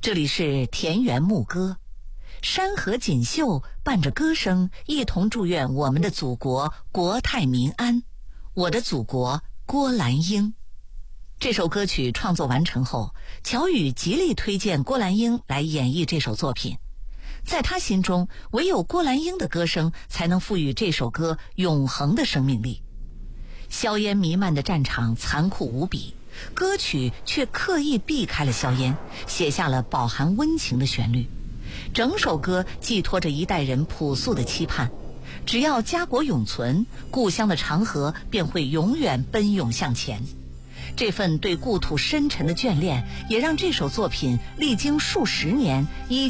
这里是田园牧歌，山河锦绣伴着歌声，一同祝愿我们的祖国国泰民安。我的祖国，郭兰英。这首歌曲创作完成后，乔羽极力推荐郭兰英来演绎这首作品。在他心中，唯有郭兰英的歌声才能赋予这首歌永恒的生命力。硝烟弥漫的战场残酷无比，歌曲却刻意避开了硝烟，写下了饱含温情的旋律。整首歌寄托着一代人朴素的期盼，只要家国永存，故乡的长河便会永远奔涌向前。这份对故土深沉的眷恋，也让这首作品历经数十年依